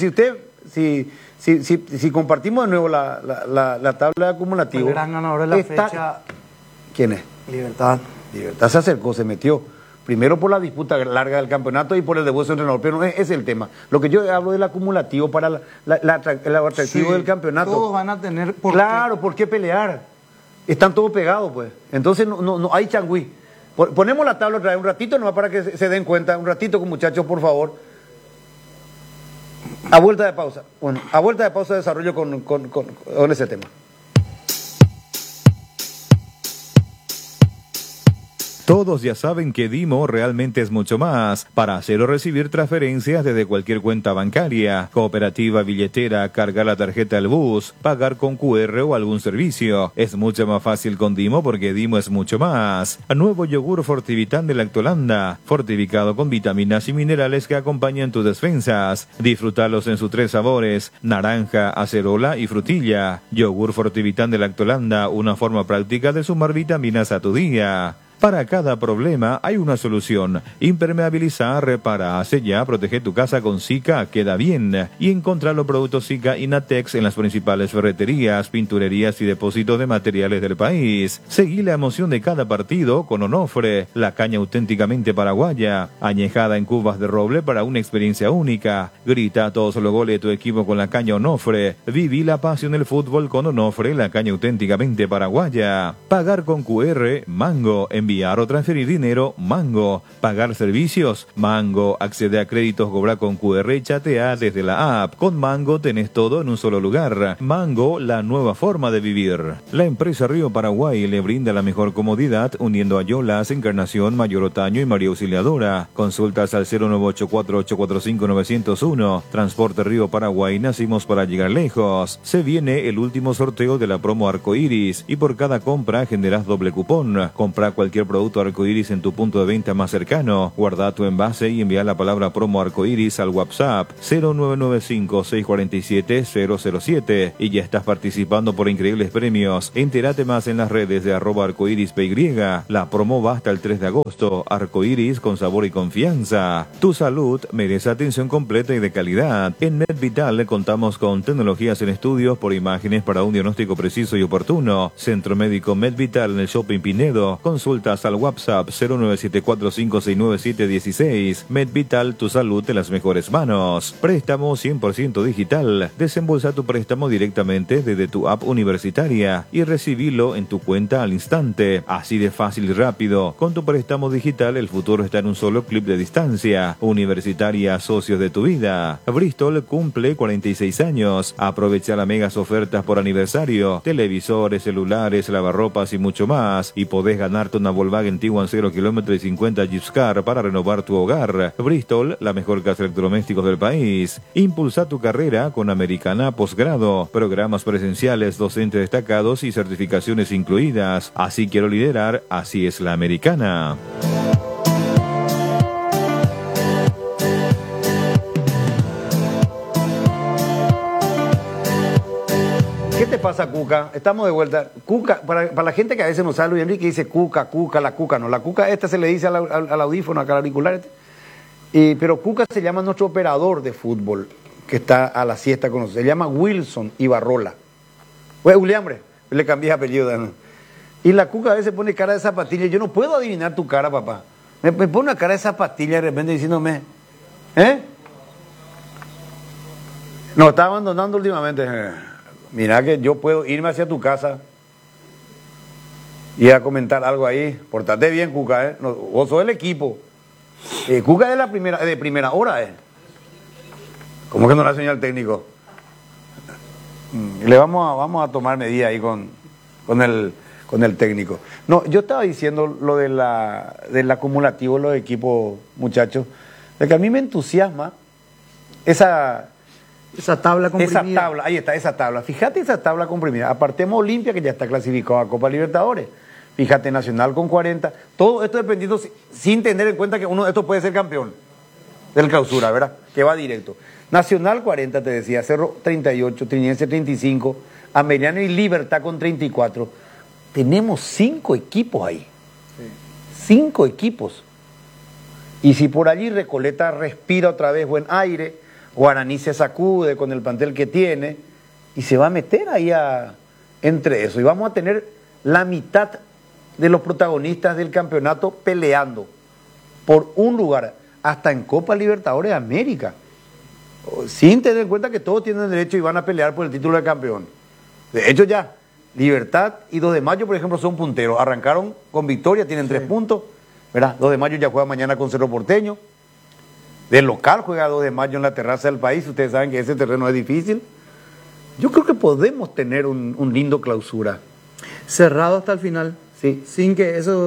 Speaker 2: si compartimos de nuevo la tabla de acumulativo,
Speaker 3: El gran ganador de la fecha,
Speaker 2: ¿quién es?
Speaker 3: Libertad.
Speaker 2: Libertad se acercó, se metió. Primero por la disputa larga del campeonato y por el debut de su entrenador, pero no es ese el tema. Lo que yo hablo del acumulativo para el atractivo
Speaker 3: Sí,
Speaker 2: del campeonato.
Speaker 3: Todos van a tener... ¿por qué?
Speaker 2: Claro, ¿por qué pelear? Están todos pegados, pues. Entonces no hay changüí. Ponemos la tabla otra vez un ratito, nomás para que se den cuenta. Un ratito con muchachos, por favor. A vuelta de pausa. Bueno, a vuelta de pausa desarrollo con ese tema.
Speaker 1: Todos ya saben que Dimo realmente es mucho más. Para hacer o recibir transferencias desde cualquier cuenta bancaria, cooperativa, billetera, cargar la tarjeta del bus, pagar con QR o algún servicio. Es mucho más fácil con Dimo porque Dimo es mucho más. Nuevo yogur Fortivitán de Lactolanda, fortificado con vitaminas y minerales que acompañan tus defensas. Disfrútalos en sus 3 sabores, naranja, acerola y frutilla. Yogur Fortivitán de Lactolanda, una forma práctica de sumar vitaminas a tu día. Para cada problema hay una solución. Impermeabilizar, repara, sella, protege tu casa con Zika, queda bien. Y encontrar los productos Zika y Natex en las principales ferreterías, pinturerías y depósitos de materiales del país. Seguí la emoción de cada partido con Onofre, la caña auténticamente paraguaya, añejada en cubas de roble para una experiencia única. Grita todos los goles de tu equipo con la caña Onofre. Viví la pasión del fútbol con Onofre, la caña auténticamente paraguaya. Pagar con QR, Mango, en Enviar o transferir dinero, Mango. Pagar servicios, Mango. Accede a créditos, cobra con QR y chatea desde la app. Con Mango tenés todo en un solo lugar. Mango, la nueva forma de vivir. La empresa Río Paraguay le brinda la mejor comodidad uniendo a Yolas, Encarnación, Mayor Otaño y María Auxiliadora. Consultas al 0984845-901. Transporte Río Paraguay, nacimos para llegar lejos. Se viene el último sorteo de la promo Arcoiris y por cada compra generás doble cupón. Compra cualquier producto Arcoiris en tu punto de venta más cercano. Guarda tu envase y envía la palabra promo Arcoiris al WhatsApp 0995-647-007 y ya estás participando por increíbles premios. Entérate más en las redes de @arcoirispy. La promo va hasta el 3 de agosto. Arcoiris con sabor y confianza. Tu salud merece atención completa y de calidad. En MedVital contamos con tecnologías en estudios por imágenes para un diagnóstico preciso y oportuno. Centro Médico MedVital en el Shopping Pinedo. Consultas al WhatsApp 09745699716. MedVital, tu salud en las mejores manos. Préstamo 100% digital. Desembolsa tu préstamo directamente desde tu app universitaria y recibilo en tu cuenta al instante. Así de fácil y rápido. Con tu préstamo digital el futuro está en un solo clip de distancia. Universitaria, socios de tu vida. Bristol cumple 46 años. Aprovecha las megas ofertas por aniversario. Televisores, celulares, lavarropas y mucho más. Y podés ganarte una Volkswagen Tiguan 0 km y 50 Jeep Car para renovar tu hogar. Bristol, la mejor casa de electrodomésticos del país. Impulsa tu carrera con Americana Posgrado. Programas presenciales, docentes destacados y certificaciones incluidas. Así quiero liderar, así es la Americana.
Speaker 2: ¿Qué te pasa, Cuca? Estamos de vuelta. Cuca, para la gente que a veces no sabe, Luis Enrique dice Cuca, la Cuca, no. La Cuca esta se le dice al audífono, acá al auricular. Pero Cuca se llama nuestro operador de fútbol, que está a la siesta con nosotros. Se llama Wilson Ibarrola. Williambre, le cambié apellido. ¿No? Y la Cuca a veces pone cara de zapatilla. Yo no puedo adivinar tu cara, papá. Me pone una cara de zapatilla de repente diciéndome, No, está abandonando últimamente. Mira que yo puedo irme hacia tu casa y a comentar algo ahí. Portate bien, Cuca, No, vos sos el equipo. Cuca es de primera hora, ¿Cómo que no la enseñó el técnico? Le vamos a tomar medidas ahí con el técnico. No, yo estaba diciendo lo del acumulativo de los equipos, muchachos, de que a mí me entusiasma esa
Speaker 3: tabla comprimida.
Speaker 2: Esa tabla, ahí está, esa tabla. Fíjate esa tabla comprimida. Apartemos Olimpia, que ya está clasificado a Copa Libertadores. Fíjate, Nacional con 40. Todo esto dependiendo, sin tener en cuenta que uno de estos puede ser campeón del clausura, ¿verdad? Que va directo. Nacional 40, te decía, Cerro 38, Triniense 35, Ameriano y Libertad con 34. Tenemos 5 equipos ahí. 5 equipos. Y si por allí Recoleta respira otra vez buen aire, Guaraní se sacude con el plantel que tiene y se va a meter ahí entre eso. Y vamos a tener la mitad de los protagonistas del campeonato peleando por un lugar, hasta en Copa Libertadores de América. Sin tener en cuenta que todos tienen derecho y van a pelear por el título de campeón. De hecho ya, Libertad y 2 de Mayo, por ejemplo, son punteros. Arrancaron con victoria, tienen 3 puntos. ¿Verdad? 2 de Mayo ya juega mañana con Cerro Porteño. Del local juega 2 de Mayo en la terraza del país. Ustedes saben que ese terreno es difícil. Yo creo que podemos tener un lindo clausura.
Speaker 3: Cerrado hasta el final.
Speaker 2: Sí.
Speaker 3: Sin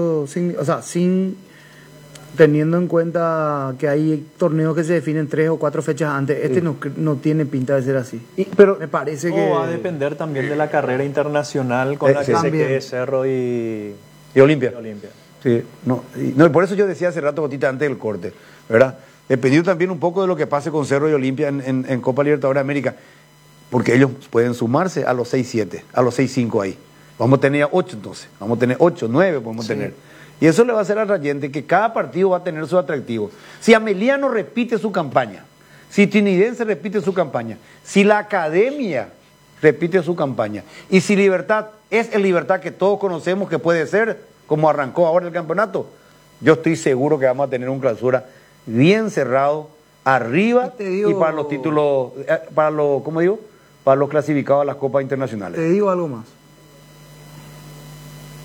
Speaker 3: teniendo en cuenta que hay torneos que se definen 3 o 4 fechas antes. Este no tiene pinta de ser así.
Speaker 2: Pero
Speaker 3: me parece que
Speaker 6: va a depender también de la carrera internacional con la que se quede Cerro y
Speaker 2: Olimpia.
Speaker 6: Sí.
Speaker 2: Y por eso yo decía hace rato, Botita, antes del corte, ¿verdad? Dependiendo también un poco de lo que pase con Cerro y Olimpia en Copa Libertadores de América, porque ellos pueden sumarse a los 6-7, a los 6-5 ahí. Vamos a tener 8 entonces, vamos a tener 8, 9 podemos tener. Y eso le va a hacer al Rayente que cada partido va a tener su atractivo. Si Ameliano repite su campaña, si Trinidense repite su campaña, si la Academia repite su campaña, y si Libertad es el Libertad que todos conocemos que puede ser, como arrancó ahora el campeonato, yo estoy seguro que vamos a tener un clausura bien cerrado, arriba, y para los títulos, para los clasificados a las copas internacionales.
Speaker 3: Te digo algo más.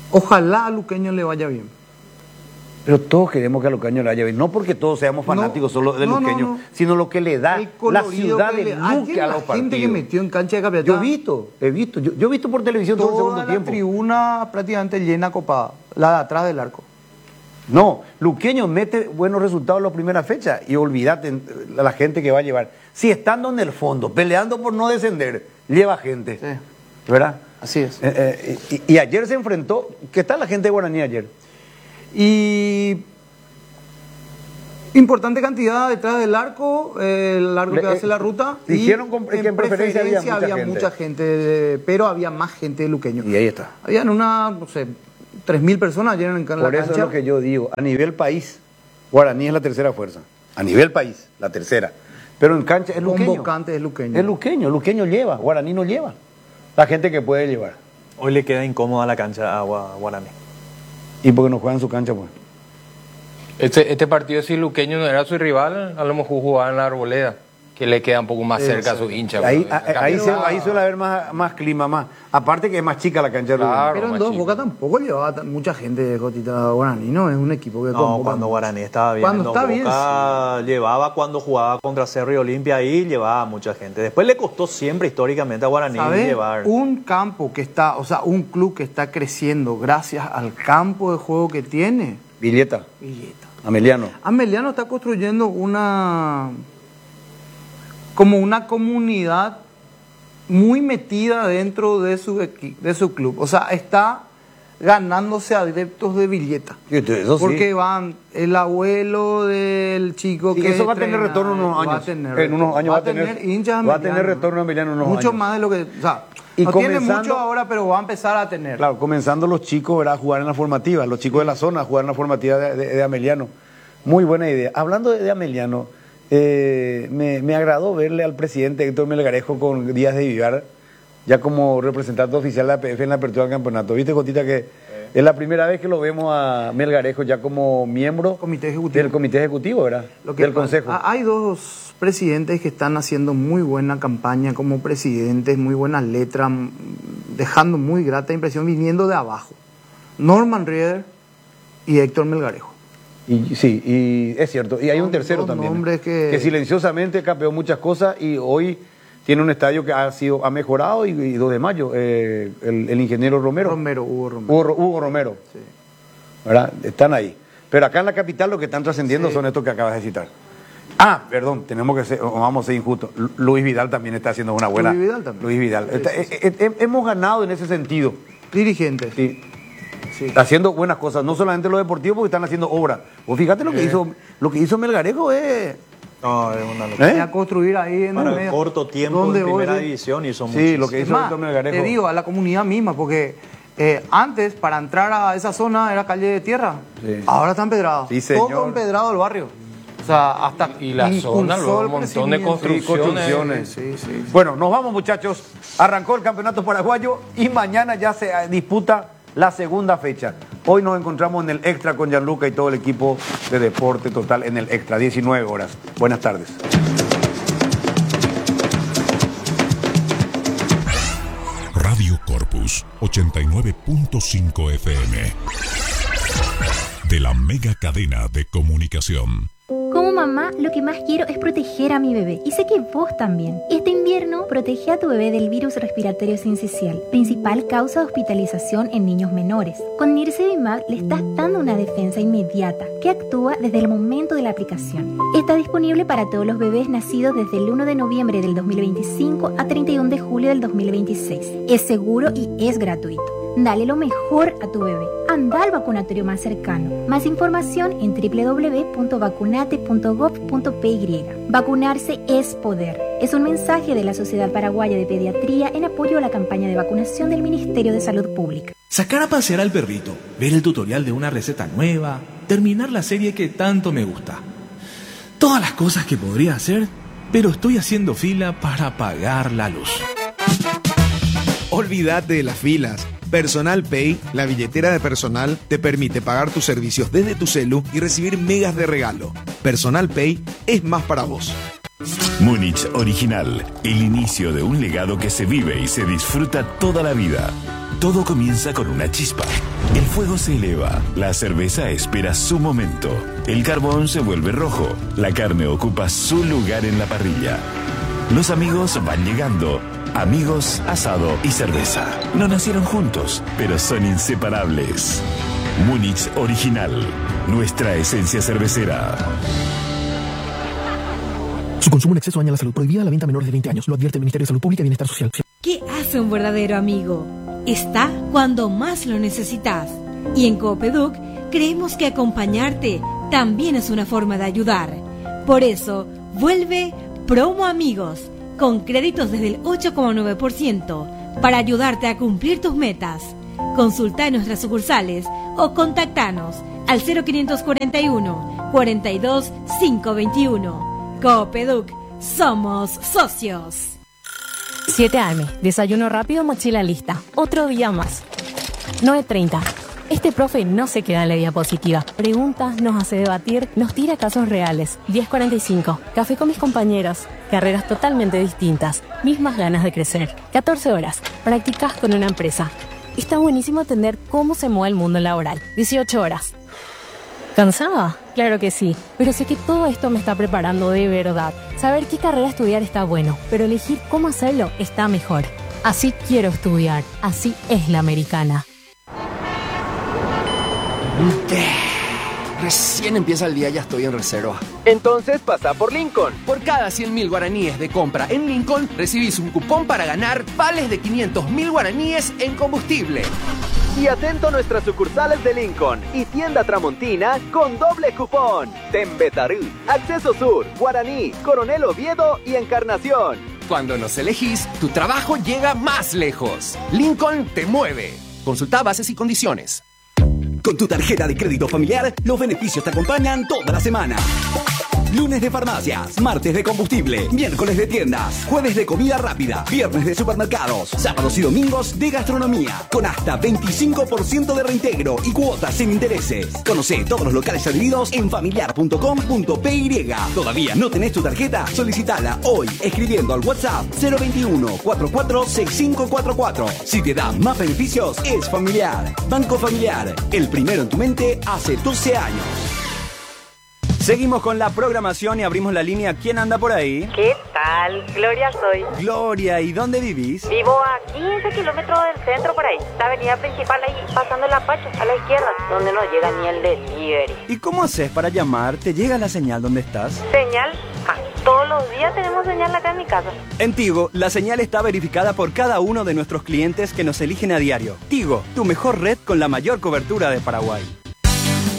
Speaker 3: Ojalá a Luqueño le vaya bien.
Speaker 2: Pero todos queremos que a Luqueño le vaya bien, no porque todos seamos fanáticos solo de Luqueño, sino lo que le da
Speaker 3: El
Speaker 2: la
Speaker 3: colorido
Speaker 2: ciudad
Speaker 3: que
Speaker 2: de
Speaker 3: le-
Speaker 2: Luque
Speaker 3: ayer
Speaker 2: a
Speaker 3: la
Speaker 2: los
Speaker 3: gente que
Speaker 2: partidos.
Speaker 3: metió en cancha de Capiatá.
Speaker 2: Yo he visto, yo he visto por televisión todo el
Speaker 3: Toda
Speaker 2: segundo
Speaker 3: la
Speaker 2: tiempo.
Speaker 3: tribuna prácticamente llena copada, la de atrás del arco.
Speaker 2: No, Luqueño mete buenos resultados en la primera fecha y olvídate a la gente que va a llevar. Si estando en el fondo, peleando por no descender, lleva gente,
Speaker 3: Sí.
Speaker 2: ¿verdad?
Speaker 3: Así es.
Speaker 2: Y ayer se enfrentó, ¿qué tal la gente de Guaraní ayer?
Speaker 3: Y importante cantidad detrás del arco, el arco que hace la ruta.
Speaker 2: dijeron
Speaker 3: y
Speaker 2: que en preferencia había
Speaker 3: mucha gente, pero había más gente de Luqueño.
Speaker 2: Y ahí está.
Speaker 3: Habían no sé, 3.000 personas ayer en la
Speaker 2: Por eso
Speaker 3: cancha.
Speaker 2: es lo que yo digo, a nivel país, Guaraní es la tercera fuerza. A nivel país, la tercera. Pero en cancha es Luqueño.
Speaker 3: Convocante es Luqueño.
Speaker 2: Es Luqueño, Luqueño lleva, Guaraní no lleva. La gente que puede llevar.
Speaker 6: Hoy le queda incómoda la cancha a Guaraní.
Speaker 2: Y porque no juega en su cancha, pues.
Speaker 4: Este partido, si Luqueño no era su rival, a lo mejor jugaba en la Arboleda, que le queda un poco más cerca a su hincha.
Speaker 2: Ahí,
Speaker 4: pero-
Speaker 2: ahí suele haber más clima, más. Aparte que es más chica la cancha de Luqueño.
Speaker 4: Claro.
Speaker 3: Pero en
Speaker 4: más
Speaker 3: Dos
Speaker 4: chico.
Speaker 3: Bocas tampoco llevaba mucha gente de Jotita Guaraní, ¿no? Es un equipo que
Speaker 6: No,
Speaker 3: convoca.
Speaker 6: cuando Guaraní estaba bien.
Speaker 3: Cuando
Speaker 6: en Dos
Speaker 3: está bien,
Speaker 6: Bocas llevaba cuando jugaba contra Cerro y Olimpia, ahí llevaba mucha gente. Después le costó siempre históricamente a Guaraní
Speaker 3: ¿Sabes?
Speaker 6: llevar.
Speaker 3: Un campo que está, o sea, un club que está creciendo gracias al campo de juego que tiene.
Speaker 2: Villeta,
Speaker 3: Villeta.
Speaker 2: Ameliano.
Speaker 3: Ameliano está construyendo como una comunidad muy metida dentro de de su club. O sea, está ganándose adeptos de Villeta.
Speaker 2: Eso sí.
Speaker 3: Porque van el abuelo del chico
Speaker 2: Sí,
Speaker 3: que
Speaker 2: eso va a tener
Speaker 3: entrena,
Speaker 2: retorno en unos
Speaker 3: va a
Speaker 2: años.
Speaker 3: tener
Speaker 2: En unos años va a tener
Speaker 3: hinchas
Speaker 2: va a tener
Speaker 3: Ameliano.
Speaker 2: retorno Ameliano en unos
Speaker 3: Mucho
Speaker 2: años.
Speaker 3: más de lo que, o sea,
Speaker 2: Y
Speaker 3: no tiene
Speaker 2: comenzando-
Speaker 3: mucho ahora, pero va a empezar a tener.
Speaker 2: Claro, comenzando los chicos, ¿verdad? A jugar en la formativa, los chicos de la zona a jugar en la formativa de Ameliano. Muy buena idea. Hablando de Ameliano, me agradó verle al presidente Héctor Melgarejo con Díaz de Vivar, ya como representante oficial de la APF en la apertura del campeonato. ¿Viste, Cotita, que es la primera vez que lo vemos a Melgarejo ya como miembro
Speaker 3: Comité ejecutivo.
Speaker 2: del comité ejecutivo, ¿verdad? Del consejo.
Speaker 3: Hay dos presidentes que están haciendo muy buena campaña como presidentes, muy buenas letras, dejando muy grata impresión viniendo de abajo. Norman Rieder y Héctor Melgarejo.
Speaker 2: Y sí, y es cierto. Y hay un
Speaker 3: Son
Speaker 2: tercero
Speaker 3: dos
Speaker 2: también.
Speaker 3: nombres que-
Speaker 2: silenciosamente campeó muchas cosas y hoy tiene un estadio que ha mejorado y 2 de mayo, el ingeniero Romero.
Speaker 3: Hugo Romero.
Speaker 2: Hugo Romero.
Speaker 3: Sí.
Speaker 2: ¿Verdad? Están ahí. Pero acá en la capital lo que están trascendiendo son estos que acabas de citar. Ah, perdón, vamos a ser injustos. Luis Vidal también está haciendo una buena.
Speaker 3: Luis Vidal también.
Speaker 2: Luis Vidal. Hemos ganado en ese sentido.
Speaker 3: Dirigentes.
Speaker 2: Sí.
Speaker 3: Sí.
Speaker 2: Haciendo buenas cosas, no solamente los deportivos, porque están haciendo obra. O fíjate lo que hizo Melgarejo es.
Speaker 6: No, es una locura.
Speaker 3: Y a construir ahí en
Speaker 6: Para
Speaker 3: el
Speaker 6: el
Speaker 3: medio.
Speaker 6: corto tiempo
Speaker 3: Donde
Speaker 6: en primera
Speaker 3: hoy-
Speaker 6: división hizo
Speaker 2: Sí,
Speaker 6: muchísimo.
Speaker 2: lo que
Speaker 3: Es
Speaker 2: hizo
Speaker 3: más,
Speaker 2: Héctor Melgarejo.
Speaker 3: te digo, a la comunidad misma, porque antes para entrar a esa zona era calle de tierra.
Speaker 2: Sí.
Speaker 3: Ahora está empedrado.
Speaker 2: Sí, señor.
Speaker 3: Todo empedrado el barrio. O sea, hasta
Speaker 4: Y la zona,
Speaker 3: impulsó
Speaker 4: luego,
Speaker 3: el
Speaker 4: un montón de
Speaker 3: crecimiento.
Speaker 4: construcciones.
Speaker 3: Sí.
Speaker 2: Bueno, nos vamos, muchachos. Arrancó el campeonato paraguayo y mañana ya se disputa la segunda fecha. Hoy nos encontramos en el Extra con Gianluca y todo el equipo de Deporte Total en el Extra, 19 horas. Buenas tardes.
Speaker 9: Radio Corpus 89.5 FM. De la mega cadena de comunicación.
Speaker 10: Como mamá, lo que más quiero es proteger a mi bebé. Y sé que vos también. Este invierno, protege a tu bebé del virus respiratorio sincicial, principal causa de hospitalización en niños menores. Con Nirsevimab le estás dando una defensa inmediata que actúa desde el momento de la aplicación. Está disponible para todos los bebés nacidos desde el 1 de noviembre del 2025 a 31 de julio del 2026. Es seguro y es gratuito. Dale lo mejor a tu bebé. Anda al vacunatorio más cercano. Más información en www.vacunate.gov.py. Vacunarse es poder. Es un mensaje de la Sociedad Paraguaya de Pediatría en apoyo a la campaña de vacunación del Ministerio de Salud Pública.
Speaker 11: Sacar a pasear al perrito, ver el tutorial de una receta nueva, terminar la serie que tanto me gusta. Todas las cosas que podría hacer, pero estoy haciendo fila para pagar la luz.
Speaker 12: Olvídate de las filas. Personal Pay, la billetera de personal, te permite pagar tus servicios desde tu celu y recibir megas de regalo. Personal Pay es más para vos.
Speaker 13: Múnich Original, el inicio de un legado que se vive y se disfruta toda la vida. Todo comienza con una chispa. El fuego se eleva, la cerveza espera su momento, el carbón se vuelve rojo, la carne ocupa su lugar en la parrilla. Los amigos van llegando. Amigos, asado y cerveza. No nacieron juntos, pero son inseparables. Múnich Original, nuestra esencia cervecera.
Speaker 14: Su consumo en exceso daña la salud. Prohibida la venta a menores de 20 años. Lo advierte el Ministerio de Salud Pública y Bienestar Social.
Speaker 15: ¿Qué hace un verdadero amigo? Está cuando más lo necesitas. Y en Coopeduc creemos que acompañarte también es una forma de ayudar. Por eso, vuelve Promo Amigos, con créditos desde el 8,9% para ayudarte a cumplir tus metas. Consulta en nuestras sucursales o contactanos al 0541 42 521. Coopeduc, somos socios.
Speaker 16: 7 AM, desayuno rápido, mochila lista. Otro día más. 9:30. Este profe no se queda en la diapositiva. Pregunta, nos hace debatir, nos tira casos reales. 10:45. Café con mis compañeros. Carreras totalmente distintas. Mismas ganas de crecer. 14 horas. Prácticas con una empresa. Está buenísimo entender cómo se mueve el mundo laboral. 18 horas. ¿Cansada? Claro que sí, pero sé que todo esto me está preparando de verdad. Saber qué carrera estudiar está bueno, pero elegir cómo hacerlo está mejor. Así quiero estudiar, así es la americana.
Speaker 17: Recién empieza el día, ya estoy en reserva.
Speaker 18: Entonces pasa por Lincoln.
Speaker 17: Por cada 100.000 guaraníes de compra en Lincoln, recibís un cupón para ganar vales de 500.000 guaraníes en combustible.
Speaker 18: Y atento a nuestras sucursales de Lincoln y tienda Tramontina con doble cupón. Tembetarú, Acceso Sur, Guaraní, Coronel Oviedo y Encarnación.
Speaker 17: Cuando nos elegís, tu trabajo llega más lejos. Lincoln te mueve. Consulta bases y condiciones.
Speaker 19: Con tu tarjeta de crédito familiar, los beneficios te acompañan toda la semana. Lunes de farmacias, martes de combustible, miércoles de tiendas, jueves de comida rápida, viernes de supermercados, sábados y domingos de gastronomía, con hasta 25% de reintegro y cuotas sin intereses. Conoce todos los locales adheridos en familiar.com.py. ¿Todavía no tenés tu tarjeta? Solicitala hoy escribiendo al WhatsApp 021 44 6544. Si te da más beneficios, es Familiar. Banco Familiar, el primero en tu mente hace 12 años.
Speaker 20: Seguimos con la programación y abrimos la línea. ¿Quién anda por ahí?
Speaker 21: ¿Qué tal? Gloria soy.
Speaker 20: Gloria, ¿y dónde vivís?
Speaker 21: Vivo a 15 kilómetros del centro por ahí. La avenida principal ahí, pasando el Apache, a la izquierda, donde no llega ni el delivery.
Speaker 20: ¿Y cómo haces para llamar? ¿Te llega la señal donde estás?
Speaker 21: ¿Señal? Todos los días tenemos señal acá en mi casa.
Speaker 20: En Tigo, la señal está verificada por cada uno de nuestros clientes que nos eligen a diario. Tigo, tu mejor red con la mayor cobertura de Paraguay.